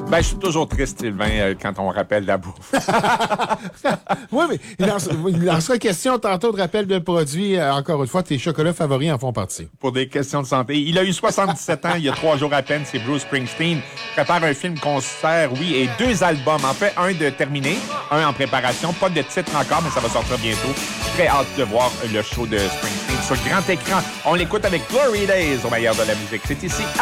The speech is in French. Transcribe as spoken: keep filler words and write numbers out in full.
Ben, je suis toujours triste, Sylvain, euh, quand on rappelle la bouffe. Oui, mais il en, il en sera question tantôt de rappel de produits. Euh, encore une fois, tes chocolats favoris en font partie. Pour des questions de santé. Il a eu soixante-dix-sept ans, il y a trois jours à peine, c'est Bruce Springsteen. Il prépare un film concert, oui, et deux albums. En fait, un de terminé, un en préparation. Pas de titre encore, mais ça va sortir bientôt. Très hâte de voir le show de Springsteen sur grand écran. On l'écoute avec Glory Days au meilleur de la musique. C'est ici